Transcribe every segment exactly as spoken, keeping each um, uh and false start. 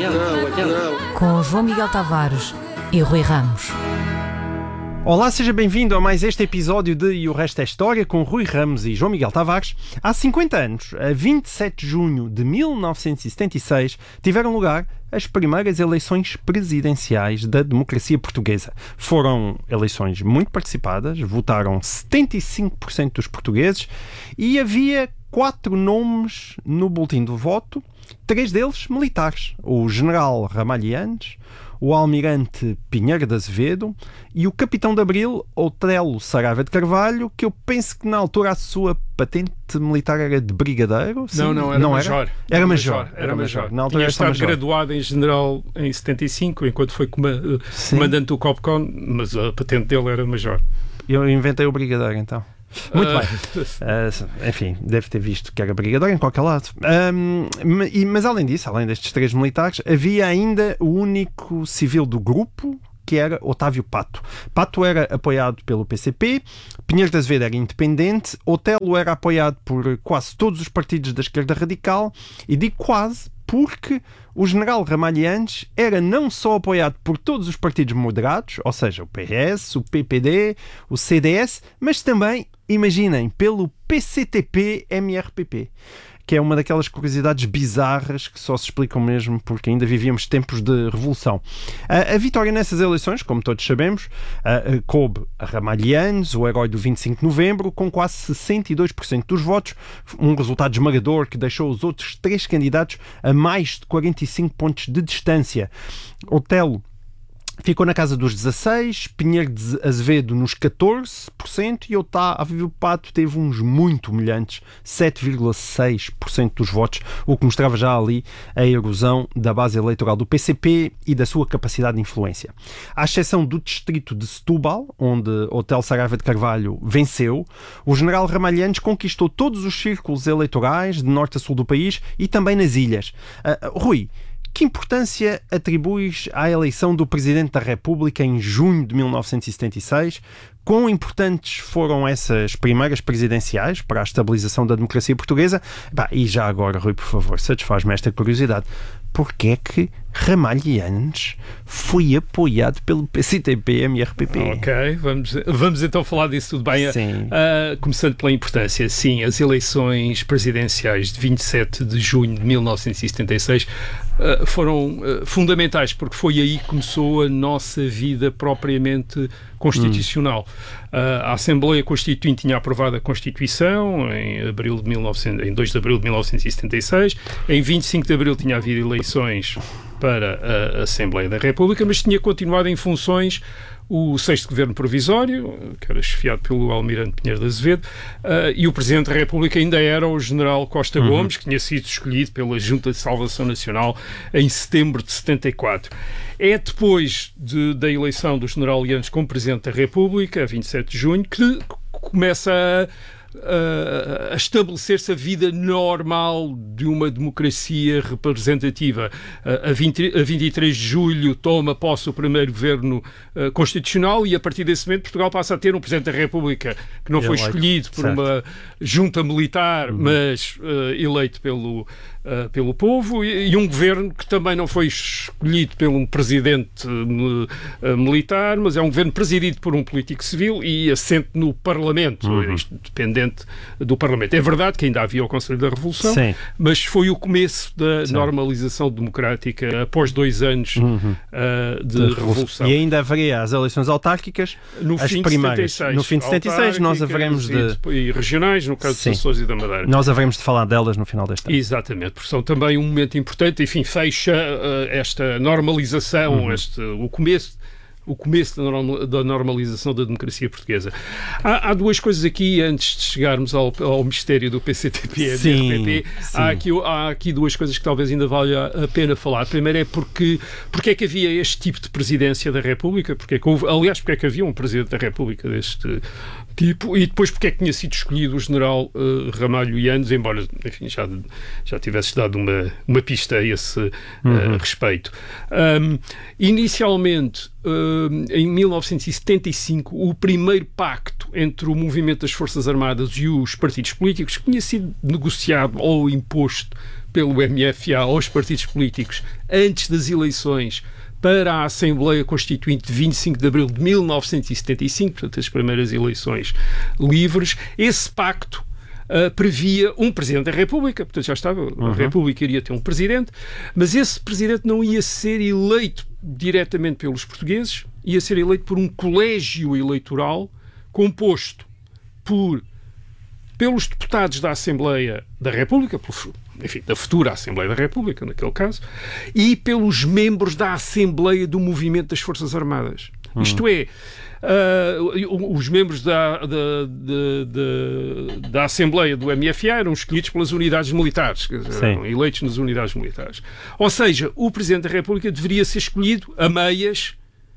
Com João Miguel Tavares e Rui Ramos. Olá, seja bem-vindo a mais este episódio de E o Resto é História com Rui Ramos e João Miguel Tavares. Há cinquenta anos, a vinte e sete de junho de mil novecentos e setenta e seis, tiveram lugar as primeiras eleições presidenciais da democracia portuguesa. Foram eleições muito participadas, votaram setenta e cinco por cento dos portugueses e havia quatro nomes no boletim do voto, três deles militares: o general Ramalhianes, o almirante Pinheiro de Azevedo e o capitão de Abril, Otelo Saraiva de Carvalho, que eu penso que na altura a sua patente militar era de brigadeiro. Sim? Não, não, era não major. Era, era major. Era, era major. Na altura tinha estado major. graduado em general em setenta e cinco, enquanto foi comandante do Copcon, mas a patente dele era major. Eu inventei o brigadeiro, então. Muito uh, bem. Uh, enfim, deve ter visto que era brigadeiro em qualquer lado. Um, e, mas além disso, além destes três militares, havia ainda o único civil do grupo, que era Otávio Pato. Pato era apoiado pelo P C P, Pinheiro de Azevedo era independente, Otelo era apoiado por quase todos os partidos da esquerda radical, e digo quase porque o general Ramalhianes era não só apoiado por todos os partidos moderados, ou seja, o P S, o P P D, o C D S, mas também, imaginem, pelo P C T P M R P P, que é uma daquelas curiosidades bizarras que só se explicam mesmo porque ainda vivíamos tempos de revolução. A, a vitória nessas eleições, como todos sabemos, a, a, coube a Ramalhianes, o herói do vinte e cinco de novembro, com quase sessenta e dois por cento dos votos, um resultado esmagador que deixou os outros três candidatos a mais de quarenta e cinco pontos de distância. Otelo ficou na casa dos dezasseis, Pinheiro de Azevedo nos catorze por cento e Otávio Pato teve uns muito humilhantes sete vírgula seis por cento dos votos, o que mostrava já ali a erosão da base eleitoral do P C P e da sua capacidade de influência. À exceção do distrito de Setúbal, onde Otelo Saraiva de Carvalho venceu, o general Ramalhianes conquistou todos os círculos eleitorais de norte a sul do país e também nas ilhas. Uh, Rui, que importância atribuis à eleição do Presidente da República em junho de mil novecentos e setenta e seis? Quão importantes foram essas primeiras presidenciais para a estabilização da democracia portuguesa? Bah, e já agora, Rui, por favor, satisfaz-me esta curiosidade. Porquê é que Ramalhianes foi apoiado pelo P C T P M R P P? Ok, vamos, vamos então falar disso tudo bem. Sim. Uh, começando pela importância, sim, as eleições presidenciais de vinte e sete de junho de mil novecentos e setenta e seis uh, foram uh, fundamentais, porque foi aí que começou a nossa vida propriamente constitucional. Hum. Uh, a Assembleia Constituinte tinha aprovado a Constituição em, abril de mil e novecentos, em dois de abril de mil novecentos e setenta e seis, em vinte e cinco de abril tinha havido eleições para a Assembleia da República, mas tinha continuado em funções o sexto Governo Provisório, que era chefiado pelo almirante Pinheiro de Azevedo, uh, e o Presidente da República ainda era o general Costa uhum. Gomes, que tinha sido escolhido pela Junta de Salvação Nacional em setembro de setenta e quatro. É depois de, da eleição do general Lianes como Presidente da República, a vinte e sete de junho, que começa a Uh, a estabelecer-se a vida normal de uma democracia representativa. Uh, a, vinte, a vinte e três de julho toma posse o primeiro governo uh, constitucional e a partir desse momento Portugal passa a ter um Presidente da República que não foi escolhido por certo. uma junta militar, uhum. mas uh, eleito pelo, uh, pelo povo, e, e um governo que também não foi escolhido por um presidente uh, militar, mas é um governo presidido por um político civil e assente no Parlamento, uhum. isto dependendo do Parlamento. É verdade que ainda havia o Conselho da Revolução, Sim. mas foi o começo da Sim. normalização democrática após dois anos uhum. uh, de, de Revolução. E ainda haveria as eleições autárquicas, no as fim primeiras. De setenta e seis. No fim de setenta e seis nós haveremos de... E regionais, no caso Sim. dos Açores e da Madeira. Nós haveremos de falar delas no final deste ano. Exatamente, porque são também um momento importante, enfim, fecha uh, esta normalização, uhum. este, o começo o começo da, normal, da normalização da democracia portuguesa. Há, há duas coisas aqui, antes de chegarmos ao, ao mistério do P C T P e do R P P, há aqui, há aqui duas coisas que talvez ainda valha a pena falar. Primeiro é porque, porque é que havia este tipo de presidência da República, porque é que houve, aliás, porque é que havia um presidente da República deste tipo, e depois porque é que tinha sido escolhido o general uh, Ramalhianes, embora, enfim, já, já tivesse dado uma, uma pista a esse uh, uhum. respeito. Um, inicialmente, uh, em mil novecentos e setenta e cinco, o primeiro pacto entre o movimento das Forças Armadas e os partidos políticos, que tinha sido negociado ou imposto pelo M F A aos partidos políticos antes das eleições para a Assembleia Constituinte de vinte e cinco de abril de mil novecentos e setenta e cinco, portanto, as primeiras eleições livres. Esse pacto Uh, previa um Presidente da República, portanto já estava, uhum. a República iria ter um Presidente, mas esse Presidente não ia ser eleito diretamente pelos portugueses, ia ser eleito por um colégio eleitoral composto por, pelos deputados da Assembleia da República, por, enfim, da futura Assembleia da República, naquele caso, e pelos membros da Assembleia do Movimento das Forças Armadas. Uhum. Isto é, Uh, os membros da, da, da, da Assembleia do M F A eram escolhidos pelas unidades militares, eram eleitos nas unidades militares. Ou seja, o Presidente da República deveria ser escolhido a meias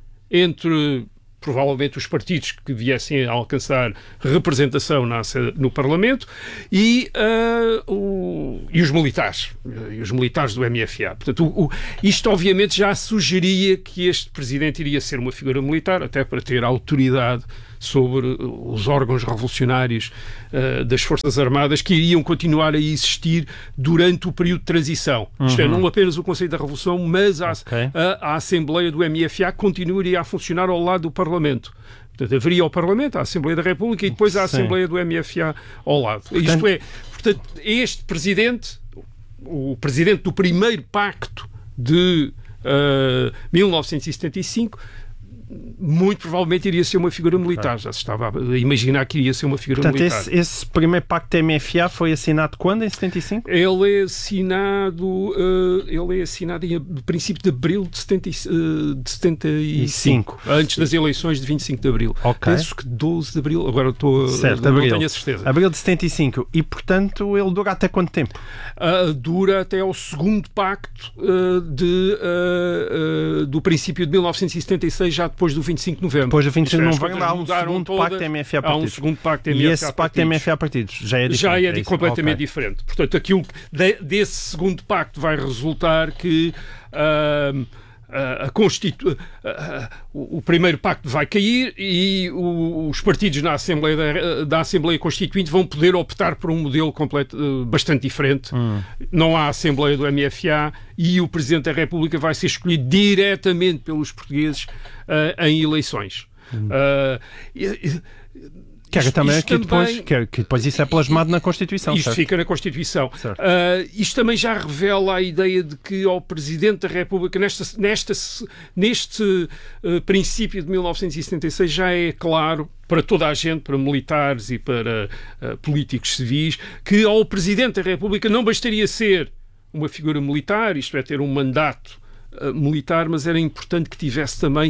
entre, provavelmente, os partidos que viessem a alcançar representação na, no Parlamento e, uh, o, e os militares, e os militares do M F A. Portanto, o, o, isto obviamente já sugeria que este Presidente iria ser uma figura militar, até para ter autoridade sobre os órgãos revolucionários uh, das Forças Armadas que iriam continuar a existir durante o período de transição. Uhum. Isto é, não apenas o Conselho da Revolução, mas a, okay. a, a Assembleia do M F A continuaria a funcionar ao lado do Parlamento. Portanto, haveria o Parlamento, a Assembleia da República e depois a Assembleia Sim. do M F A ao lado. Portanto, Isto é, portanto, este Presidente, o Presidente do primeiro pacto de uh, mil novecentos e setenta e cinco, muito provavelmente iria ser uma figura militar. Já se estava a imaginar que iria ser uma figura Portanto, militar. Esse, esse primeiro pacto da M F A foi assinado quando? Em setenta e cinco? Ele é assinado uh, ele é assinado em princípio de abril de, setenta, uh, de setenta e cinco, antes das eleições de vinte e cinco de abril. Okay. Penso que doze de abril, agora estou certo, não abril. tenho a certeza. Abril de setenta e cinco. E, portanto, ele dura até quanto tempo? Uh, dura até ao segundo pacto uh, de, uh, uh, do princípio de mil novecentos e setenta e seis, já depois do vinte e cinco de novembro. Depois do vinte e cinco de novembro há um segundo todas, pacto M F A partidos. Há um segundo pacto M F A e esse pacto M F A partidos já é diferente. Já é, é completamente okay. diferente. Portanto, aquilo de, desse segundo pacto vai resultar que uh, a Constitu... uh, uh, o primeiro pacto vai cair e o, os partidos na Assembleia da, da Assembleia Constituinte vão poder optar por um modelo completo, uh, bastante diferente. Hum. Não há Assembleia do M F A e o Presidente da República vai ser escolhido diretamente pelos portugueses uh, em eleições. Hum. Uh, e, e, Que, isto, também, isto que, depois, também, que, que depois isso é plasmado na Constituição. Isto certo? fica na Constituição. Uh, isto também já revela a ideia de que ao Presidente da República, nesta, nesta, neste uh, princípio de mil novecentos e setenta e seis, já é claro para toda a gente, para militares e para uh, políticos civis, que ao Presidente da República não bastaria ser uma figura militar, isto é, ter um mandato uh, militar, mas era importante que tivesse também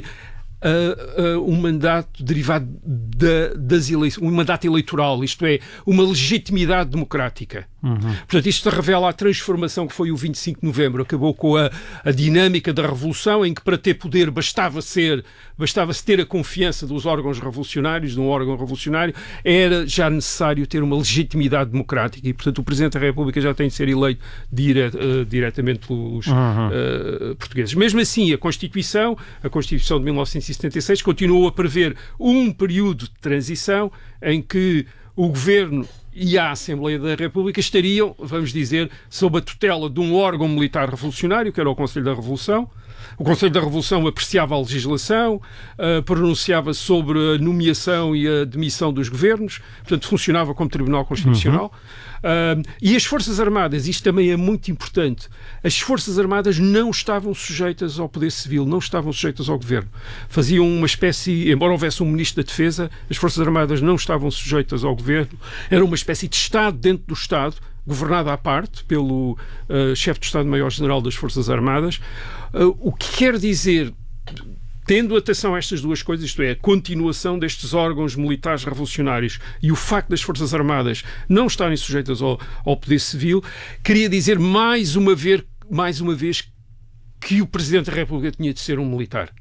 Uh, uh, um mandato derivado da, das eleições, um mandato eleitoral, isto é, uma legitimidade democrática. Uhum. Portanto, isto revela a transformação que foi o vinte e cinco de novembro. Acabou com a, a dinâmica da revolução, em que para ter poder bastava ser, bastava-se ter a confiança dos órgãos revolucionários, de um órgão revolucionário, era já necessário ter uma legitimidade democrática e, portanto, o Presidente da República já tem de ser eleito dire, uh, diretamente pelos uhum. uh, portugueses. Mesmo assim, a Constituição, a Constituição de mil novecentos e setenta e seis continuou a prever um período de transição em que o Governo e a Assembleia da República estariam, vamos dizer, sob a tutela de um órgão militar revolucionário, que era o Conselho da Revolução. O Conselho da Revolução apreciava a legislação, uh, pronunciava sobre a nomeação e a demissão dos governos, portanto funcionava como Tribunal Constitucional. Uhum. Uh, e as Forças Armadas, isto também é muito importante, as Forças Armadas não estavam sujeitas ao poder civil, não estavam sujeitas ao governo. Faziam uma espécie, embora houvesse um Ministro da Defesa, as Forças Armadas não estavam sujeitas ao governo, era uma espécie de Estado dentro do Estado, governada à parte pelo uh, chefe de Estado-Maior-General das Forças Armadas, uh, o que quer dizer, tendo atenção a estas duas coisas, isto é, a continuação destes órgãos militares revolucionários e o facto das Forças Armadas não estarem sujeitas ao, ao poder civil, queria dizer mais uma vez, mais uma vez que o Presidente da República tinha de ser um militar.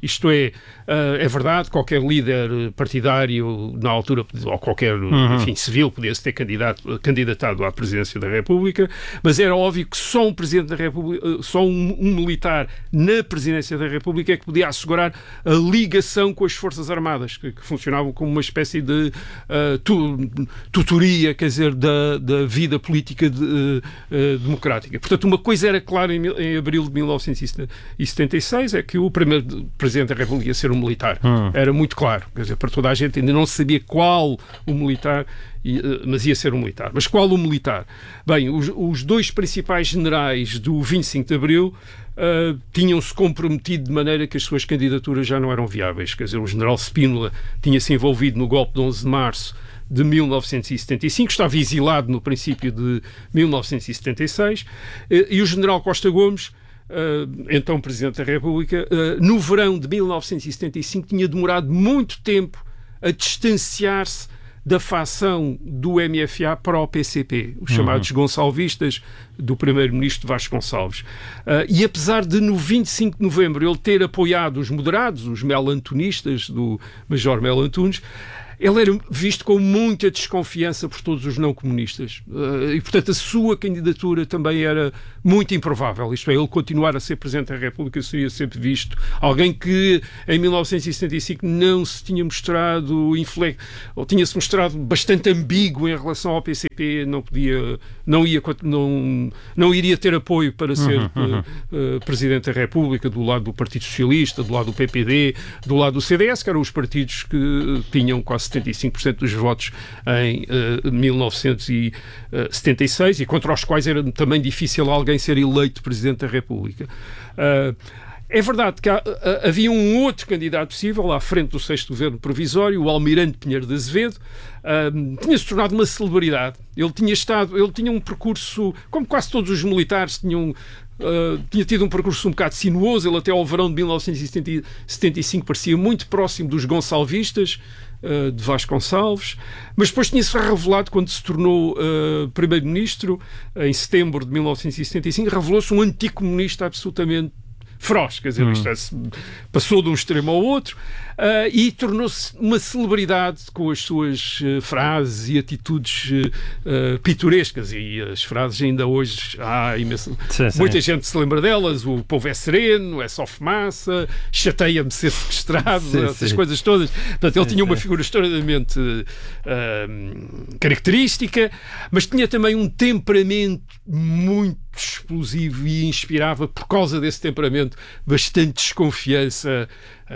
Isto é, uh, é verdade, qualquer líder partidário na altura, ou qualquer, uhum. enfim, civil, podia-se ter candidato, candidatado à presidência da República, mas era óbvio que só um presidente da República, só um, um militar na presidência da República é que podia assegurar a ligação com as Forças Armadas, que, que funcionavam como uma espécie de uh, tu, tutoria, quer dizer, da, da vida política de, uh, uh, democrática. Portanto, uma coisa era clara em, em abril de mil novecentos e setenta e seis, é que o primeiro presidente Presidente da República ia ser um militar. Hum. Era muito claro. Quer dizer, para toda a gente ainda não se sabia qual o militar, mas ia ser um militar. Mas qual o militar? Bem, os, os dois principais generais do vinte e cinco de abril uh, tinham-se comprometido de maneira que as suas candidaturas já não eram viáveis. Quer dizer, o general Spínola tinha-se envolvido no golpe de onze de março de mil novecentos e setenta e cinco, estava exilado no princípio de mil novecentos e setenta e seis, e o general Costa Gomes, Uh, então Presidente da República, uh, no verão de mil novecentos e setenta e cinco tinha demorado muito tempo a distanciar-se da facção do M F A para o P C P, os chamados uhum. gonçalvistas do primeiro-ministro Vasco Gonçalves. Uh, e apesar de no vinte e cinco de novembro ele ter apoiado os moderados, os melantonistas do Major Melo Antunes, ele era visto com muita desconfiança por todos os não-comunistas. Uh, e, portanto, a sua candidatura também era muito improvável. Isto é, ele continuar a ser Presidente da República seria sempre visto alguém que, em mil novecentos e setenta e cinco, não se tinha mostrado infle... ou tinha-se mostrado bastante ambíguo em relação ao P C P, não podia, não, ia, não, não iria ter apoio para ser uhum, uhum. Uh, uh, Presidente da República, do lado do Partido Socialista, do lado do P P D, do lado do C D S, que eram os partidos que uh, tinham quase setenta e cinco por cento dos votos em uh, mil novecentos e setenta e seis e contra os quais era também difícil alguém ser eleito Presidente da República. Uh, é verdade que há, uh, havia um outro candidato possível à frente do sexto governo provisório, o Almirante Pinheiro de Azevedo. Uh, tinha-se tornado uma celebridade. Ele tinha estado, ele tinha um percurso, como quase todos os militares tinham, Uh, tinha tido um percurso um bocado sinuoso. Ele até ao verão de mil novecentos e setenta e cinco parecia muito próximo dos gonçalvistas, uh, de Vasco Gonçalves, mas depois tinha-se revelado, quando se tornou uh, primeiro-ministro, uh, em setembro de mil novecentos e setenta e cinco, revelou-se um anticomunista absolutamente feroz, quer dizer, hum. isto é, passou de um extremo ao outro, uh, e tornou-se uma celebridade com as suas uh, frases e atitudes uh, uh, pitorescas, e as frases ainda hoje há imenso, sim, sim. muita gente se lembra delas. O povo é sereno, é só fumaça, chateia-me ser sequestrado, sim, essas sim. coisas todas. Portanto, ele sim, tinha uma sim. figura extraordinariamente uh, característica, mas tinha também um temperamento muito explosivo e inspirava, por causa desse temperamento, bastante desconfiança,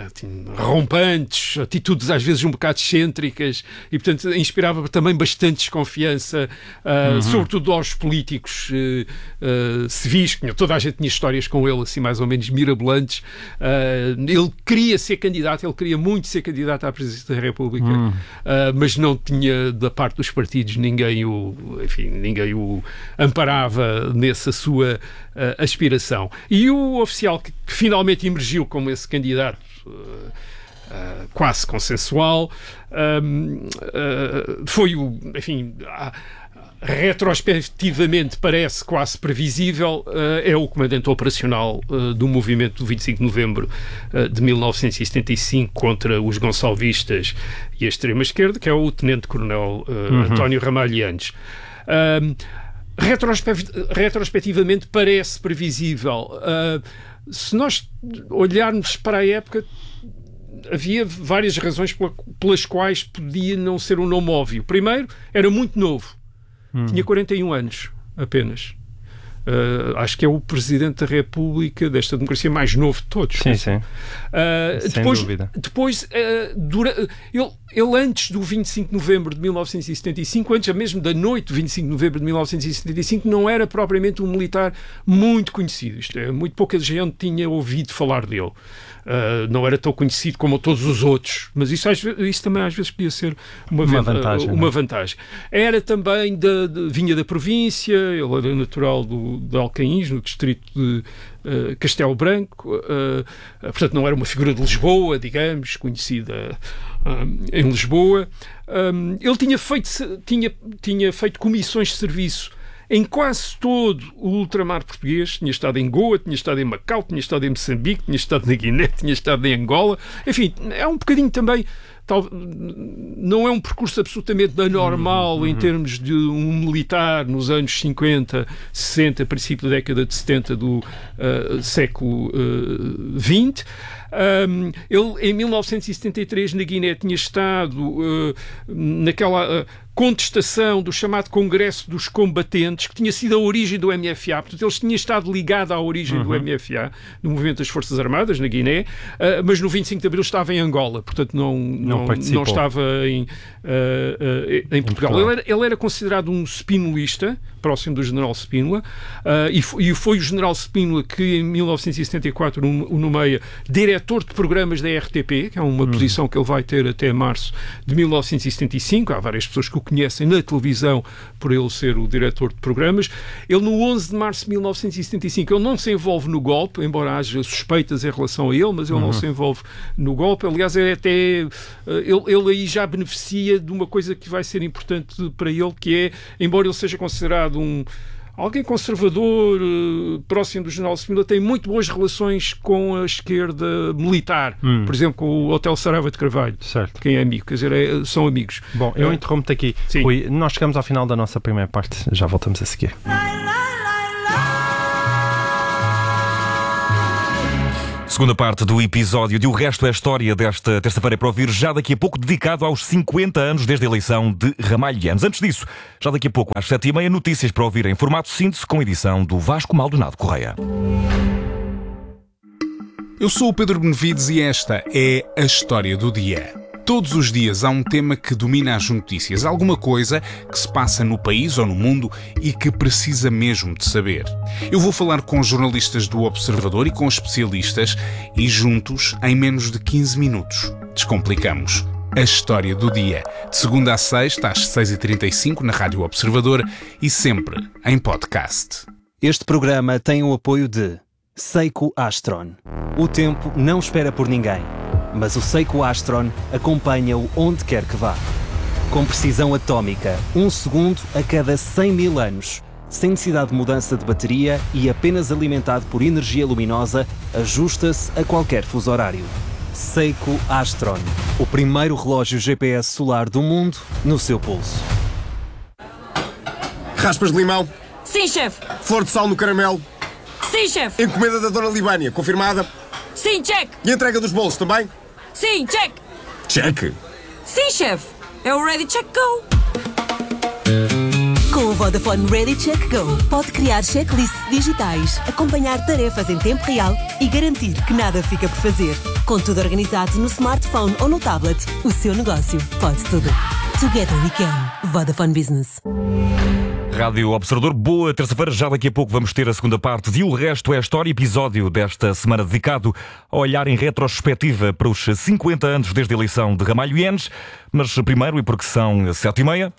rompantes, atitudes às vezes um bocado excêntricas, e portanto inspirava também bastante desconfiança, uh, uhum. sobretudo aos políticos uh, uh, civis, que toda a gente tinha histórias com ele assim mais ou menos mirabolantes. Uh, ele queria ser candidato, ele queria muito ser candidato à presidência da República, uhum. uh, mas não tinha da parte dos partidos ninguém o, enfim, ninguém o amparava nessa sua uh, aspiração. E o oficial que, que finalmente emergiu como esse candidato Uh, uh, quase consensual, um, uh, foi o, enfim, uh, retrospectivamente parece quase previsível, uh, é o comandante operacional uh, do movimento do vinte e cinco de novembro uh, de mil novecentos e setenta e cinco contra os gonçalvistas e a extrema-esquerda, que é o tenente-coronel uh, uhum. António Ramalho Yanes. Um, retrospe- retrospectivamente parece previsível. Uh, Se nós olharmos para a época, havia várias razões pelas quais podia não ser um nome óbvio. Primeiro, era muito novo. Hum. Tinha quarenta e um anos, apenas. Uh, acho que é o Presidente da República desta democracia mais novo de todos. Sim, sim. Uh, Sem depois, dúvida. Depois, uh, dura, ele, ele antes do vinte e cinco de novembro de mil novecentos e setenta e cinco, antes mesmo da noite do vinte e cinco de novembro de mil novecentos e setenta e cinco, não era propriamente um militar muito conhecido. Isto é, muito pouca gente tinha ouvido falar dele. Uh, não era tão conhecido como todos os outros, mas isso, às vezes, isso também às vezes podia ser uma, uma vantagem. Uma vantagem. Era também, da, de, vinha da província, ele era natural do, de Alcaíns, no distrito de uh, Castelo Branco, uh, uh, portanto não era uma figura de Lisboa, digamos, conhecida um, em Lisboa. Um, ele tinha feito, tinha, tinha feito comissões de serviço em quase todo o ultramar português. Tinha estado em Goa, tinha estado em Macau, tinha estado em Moçambique, tinha estado na Guiné, tinha estado em Angola. Enfim, é um bocadinho também... Tal, não é um percurso absolutamente anormal uhum, em termos de um militar nos anos cinquenta, sessenta, princípio da década de setenta do uh, século vinte. Uh, um, ele, em mil novecentos e setenta e três, na Guiné, tinha estado uh, naquela... Uh, contestação do chamado Congresso dos Combatentes, que tinha sido a origem do M F A. Portanto, eles tinham estado ligados à origem uhum. do M F A, no movimento das Forças Armadas, na Guiné, uh, mas no vinte e cinco de Abril estava em Angola, portanto não, não, não, não estava em, uh, uh, em Portugal. Em Portugal. Ele, era, ele era considerado um spinolista, próximo do general Spínola, uh, e, foi, e foi o general Spínola que, em mil novecentos e setenta e quatro, o nomeia diretor de programas da R T P, que é uma uhum. posição que ele vai ter até março de mil novecentos e setenta e cinco. Há várias pessoas que o conhecem na televisão por ele ser o diretor de programas. Ele, no onze de março de mil novecentos e setenta e cinco, ele não se envolve no golpe, embora haja suspeitas em relação a ele, mas ele uhum. não se envolve no golpe. Aliás, é até ele, ele aí já beneficia de uma coisa que vai ser importante para ele, que é, embora ele seja considerado um alguém conservador, próximo do general Spínola, tem muito boas relações com a esquerda militar. Hum. Por exemplo, com o Hotel Saraiva de Carvalho. Certo. Quem é amigo, quer dizer, é, são amigos. Bom, eu é. interrompo-te aqui. Sim. Rui, nós chegamos ao final da nossa primeira parte. Já voltamos a seguir. Segunda parte do episódio de O Resto é História desta terça-feira para ouvir já daqui a pouco, dedicado aos cinquenta anos desde a eleição de Ramalhianos. Antes disso, já daqui a pouco, às sete e meia, notícias para ouvir em formato síntese com edição do Vasco Maldonado Correia. Eu sou o Pedro Benevides e esta é a História do Dia. Todos os dias há um tema que domina as notícias, alguma coisa que se passa no país ou no mundo e que precisa mesmo de saber. Eu vou falar com jornalistas do Observador e com especialistas e juntos, em menos de quinze minutos, descomplicamos a história do dia. De segunda a sexta, às seis e trinta e cinco, na Rádio Observador e sempre em podcast. Este programa tem o apoio de Seiko Astron. O tempo não espera por ninguém, mas o Seiko Astron acompanha-o onde quer que vá. Com precisão atómica, um segundo a cada cem mil anos, sem necessidade de mudança de bateria e apenas alimentado por energia luminosa, ajusta-se a qualquer fuso horário. Seiko Astron, o primeiro relógio G P S solar do mundo no seu pulso. Raspas de limão? Sim, chefe. Flor de sal no caramelo? Sim, chefe. Encomenda da Dona Libânia, confirmada? Sim, check. E a entrega dos bolos também? Sim, check. Check? Sim, chefe. É o Ready Check Go. Com o Vodafone Ready Check Go, pode criar checklists digitais, acompanhar tarefas em tempo real e garantir que nada fica por fazer. Com tudo organizado no smartphone ou no tablet, o seu negócio pode tudo. Together we can. Vodafone Business. Rádio Observador, boa terça-feira. Já daqui a pouco vamos ter a segunda parte de O Resto é História, episódio desta semana dedicado a olhar em retrospectiva para os cinquenta anos desde a eleição de Ramalhianos. Mas primeiro, e porque são sete e meia...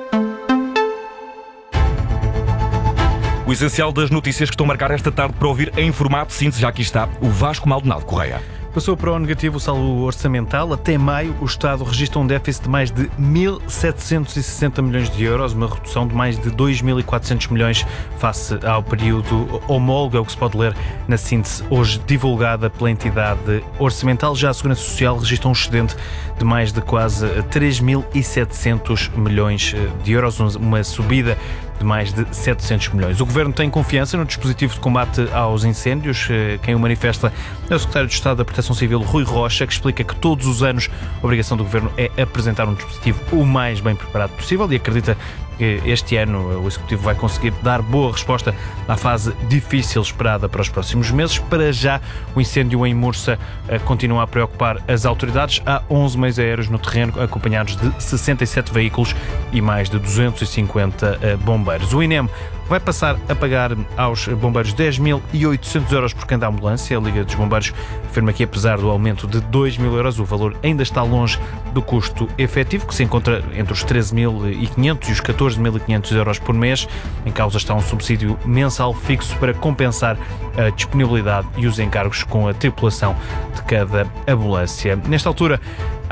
o essencial das notícias que estão a marcar esta tarde para ouvir em formato síntese. Já aqui está o Vasco Maldonado Correia. Passou para o negativo o saldo orçamental. Até maio, o Estado registra um déficit de mais de mil setecentos e sessenta milhões de euros, uma redução de mais de dois mil e quatrocentos milhões face ao período homólogo, é o que se pode ler na síntese hoje divulgada pela entidade orçamental. Já a Segurança Social registra um excedente de mais de quase três mil e setecentos milhões de euros, uma subida de mais de setecentos milhões. O Governo tem confiança no dispositivo de combate aos incêndios. Quem o manifesta é o Secretário de Estado da Proteção Civil, Rui Rocha, que explica que todos os anos a obrigação do Governo é apresentar um dispositivo o mais bem preparado possível e acredita que este ano o Executivo vai conseguir dar boa resposta à fase difícil esperada para os próximos meses. Para já, o incêndio em Mursa continua a preocupar as autoridades. Há onze meios aéreos no terreno, acompanhados de sessenta e sete veículos e mais de duzentos e cinquenta bombeiros. O INEM vai passar a pagar aos bombeiros dez mil e oitocentos euros por cada ambulância. A Liga dos Bombeiros afirma que, apesar do aumento de dois mil euros, o valor ainda está longe do custo efetivo, que se encontra entre os treze mil e quinhentos e os catorze mil e quinhentos euros por mês. Em causa está um subsídio mensal fixo para compensar a disponibilidade e os encargos com a tripulação de cada ambulância. Nesta altura,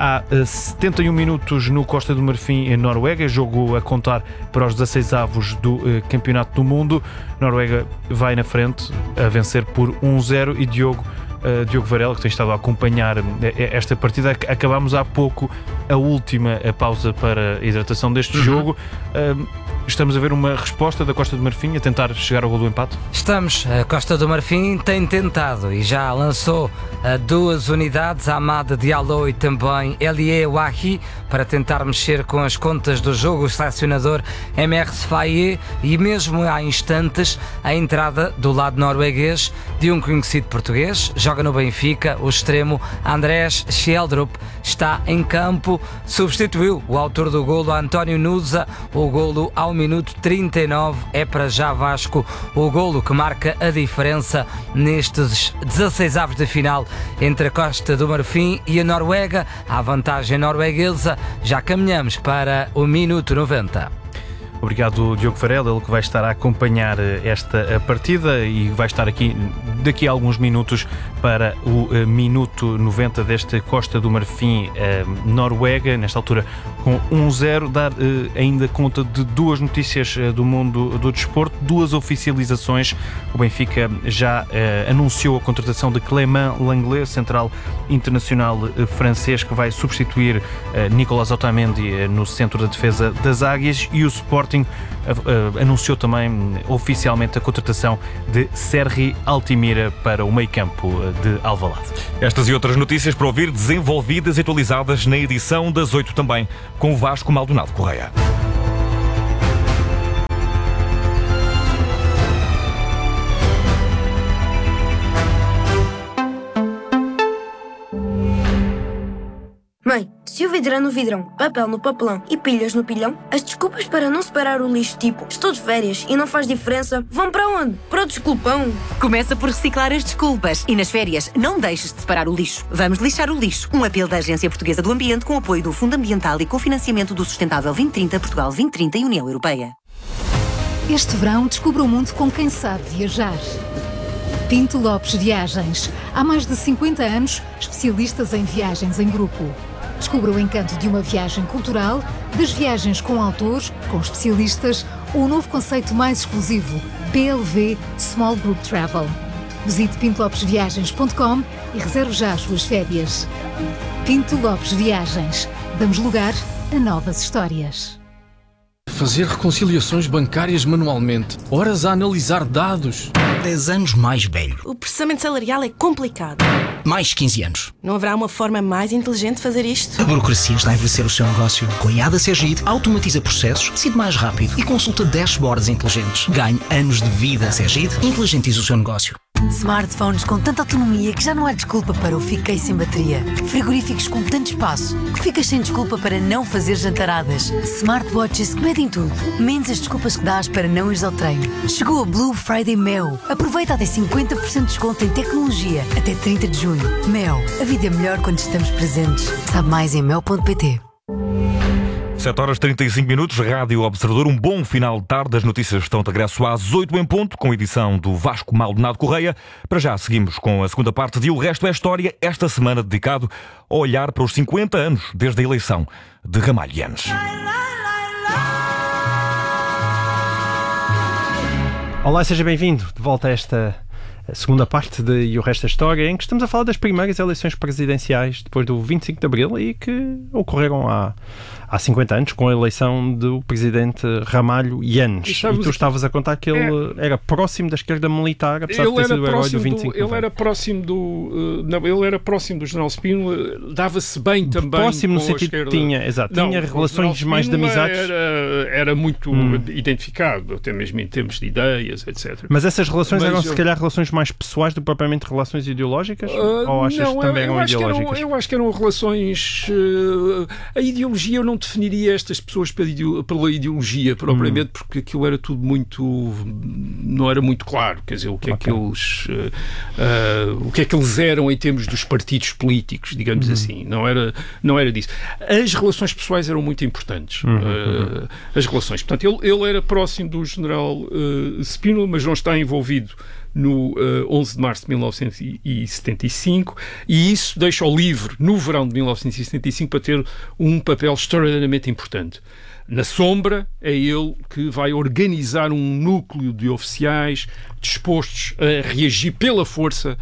há setenta e um minutos no Costa do Marfim, em Noruega, jogo a contar para os dezasseis avos do uh, Campeonato do Mundo. Noruega vai na frente a vencer por um zero e Diogo, uh, Diogo Varela, que tem estado a acompanhar esta partida, acabámos há pouco a última a pausa para a hidratação deste uhum. jogo. Uh, Estamos a ver uma resposta da Costa do Marfim a tentar chegar ao gol do empate? Estamos. A Costa do Marfim tem tentado e já lançou uh, duas unidades, Amad Diallo e também Elie Wahi, para tentar mexer com as contas do jogo. O selecionador Emerse Faye, e mesmo há instantes a entrada do lado norueguês de um conhecido português, joga no Benfica, o extremo Andrés Schjeldrup está em campo, substituiu o autor do golo António Nusa. O golo ao minuto trinta e nove é para já Vasco o golo que marca a diferença nestes dezasseis avos de final entre a Costa do Marfim e a Noruega. A vantagem norueguesa, já caminhamos para o minuto noventa. Obrigado, Diogo Varela, ele que vai estar a acompanhar esta partida e vai estar aqui daqui a alguns minutos para o uh, minuto noventa deste Costa do Marfim uh, Noruega, nesta altura com um zero. Dar uh, ainda conta de duas notícias uh, do mundo do desporto, duas oficializações. O Benfica já uh, anunciou a contratação de Clément Lenglet, central internacional uh, francês, que vai substituir uh, Nicolas Otamendi uh, no centro da defesa das Águias, e o Sporting Uh, uh, anunciou também uh, oficialmente a contratação de Sergi Altimira para o meio-campo uh, de Alvalade. Estas e outras notícias para ouvir, desenvolvidas e atualizadas na edição das oito também, com o Vasco Maldonado Correia. Mãe, se o vidro é no vidrão, papel no papelão e pilhas no pilhão, as desculpas para não separar o lixo, tipo estou de férias e não faz diferença, vão para onde? Para o desculpão. Começa por reciclar as desculpas e nas férias não deixes de separar o lixo. Vamos lixar o lixo. Um apelo da Agência Portuguesa do Ambiente com apoio do Fundo Ambiental e cofinanciamento do Sustentável vinte trinta, Portugal vinte trinta e União Europeia. Este verão descubra o mundo com quem sabe viajar. Pinto Lopes Viagens. Há mais de cinquenta anos, especialistas em viagens em grupo. Descubra o encanto de uma viagem cultural, das viagens com autores, com especialistas, ou o novo conceito mais exclusivo, P L V Small Group Travel. Visite pinto lopes viagens ponto com e reserve já as suas férias. Pinto Lopes Viagens. Damos lugar a novas histórias. Fazer reconciliações bancárias manualmente, horas a analisar dados. dez anos mais velho. O processamento salarial é complicado. Mais quinze anos. Não haverá uma forma mais inteligente de fazer isto? A burocracia está a envelhecer o seu negócio. Com a I A D A Segid, automatiza processos, decide mais rápido e consulta dashboards inteligentes. Ganhe anos de vida. Segid, inteligentiza o seu negócio. Smartphones com tanta autonomia que já não há desculpa para o fiquei sem bateria. Frigoríficos com tanto espaço que ficas sem desculpa para não fazer jantaradas. Smartwatches que medem tudo, menos as desculpas que dás para não ires ao treino. Chegou a Blue Friday Mel. Aproveita até cinquenta por cento de desconto em tecnologia até trinta de junho. Mel, a vida é melhor quando estamos presentes. Sabe mais em mel ponto pt. sete horas e trinta e cinco minutos, Rádio Observador. Um bom final de tarde. As notícias estão de regresso às oito em ponto, com a edição do Vasco Maldonado Correia. Para já seguimos com a segunda parte de O Resto é História, esta semana dedicado a olhar para os cinquenta anos desde a eleição de Ramalho Yanes. Olá, seja bem-vindo de volta a esta segunda parte de E o Resto é História, em que estamos a falar das primeiras eleições presidenciais depois do vinte e cinco de Abril e que ocorreram há, há cinquenta anos, com a eleição do presidente Ramalho Yanes. E, e tu estavas a contar que ele é, era próximo da esquerda militar, apesar de ter sido o herói do vinte e cinco de Abril. Ele era próximo do, uh, não, ele era próximo do general Spínola, dava-se bem também próximo com no sentido que tinha, exato, não, tinha relações mais de amizades. Era, era muito hum. identificado, até mesmo em termos de ideias, etcétera. Mas essas relações Mas eram, eu... se calhar, relações mais pessoais do que propriamente relações ideológicas? Uh, ou achas não, que também eu, eu eram acho ideológicas? Que eram, eu acho que eram relações... Uh, a ideologia, eu não definiria estas pessoas pela, ideo, pela ideologia, propriamente, hum. porque aquilo era tudo muito... não era muito claro, quer dizer, o que okay. é que eles... Uh, uh, o que é que eles eram em termos dos partidos políticos, digamos hum. assim. Não era, não era disso. As relações pessoais eram muito importantes. Hum. Uh, as relações. Portanto, ele, ele era próximo do general uh, Spínola, mas não está envolvido no uh, onze de março de mil novecentos e setenta e cinco, e isso deixa o LIVRE, no verão de mil novecentos e setenta e cinco, para ter um papel extraordinariamente importante. Na sombra, é ele que vai organizar um núcleo de oficiais dispostos a reagir pela força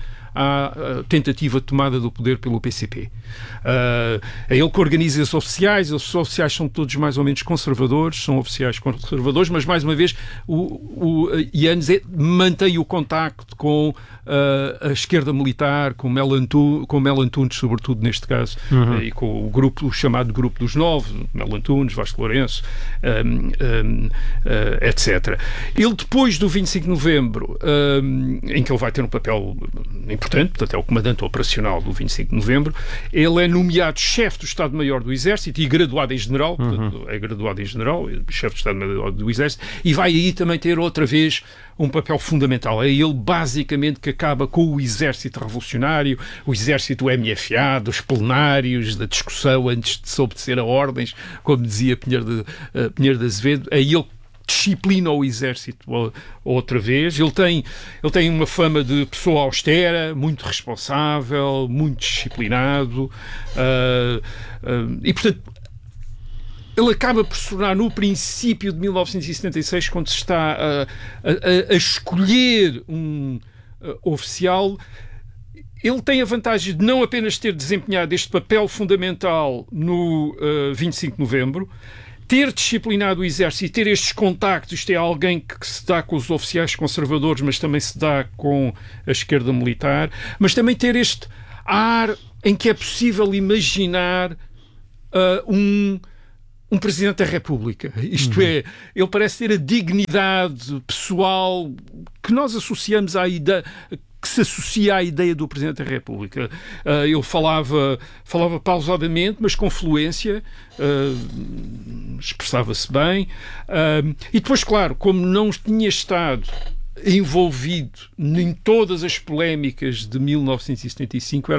à tentativa de tomada do poder pelo P C P. Uh, é ele que organiza os oficiais. Os oficiais são todos mais ou menos conservadores, são oficiais conservadores, mas mais uma vez o, o Janez mantém o contacto com uh, a esquerda militar, com Mel Antunes, com Mel Antunes sobretudo neste caso, uhum. uh, e com o grupo, o chamado Grupo dos Nove, Mel Antunes, Vasco Lourenço, um, um, uh, etcétera. Ele, depois do vinte e cinco de novembro, um, em que ele vai ter um papel importante, portanto é o comandante operacional do vinte e cinco de novembro, ele é nomeado chefe do Estado-Maior do Exército e graduado em general, uhum. portanto, é graduado em general, chefe do Estado-Maior do Exército, e vai aí também ter outra vez um papel fundamental. É ele basicamente que acaba com o exército revolucionário, o exército do M F A, dos plenários, da discussão antes de se obedecer a ordens, como dizia Pinheiro de, uh, Pinheiro de Azevedo. É ele disciplina o exército outra vez. Ele tem, ele tem uma fama de pessoa austera, muito responsável, muito disciplinado, uh, uh, e portanto ele acaba por se tornar, no princípio de mil novecentos e setenta e seis, quando se está a, a, a escolher um uh, oficial, ele tem a vantagem de não apenas ter desempenhado este papel fundamental no uh, vinte e cinco de novembro, ter disciplinado o exército e ter estes contactos. Isto é alguém que se dá com os oficiais conservadores, mas também se dá com a esquerda militar, mas também ter este ar em que é possível imaginar uh, um, um Presidente da República. Isto uhum. é, ele parece ter a dignidade pessoal que nós associamos à ideia, que se associa à ideia do Presidente da República. Uh, ele falava, falava pausadamente, mas com fluência, uh, expressava-se bem. Uh, e depois, claro, como não tinha estado envolvido em todas as polémicas de mil novecentos e setenta e cinco, era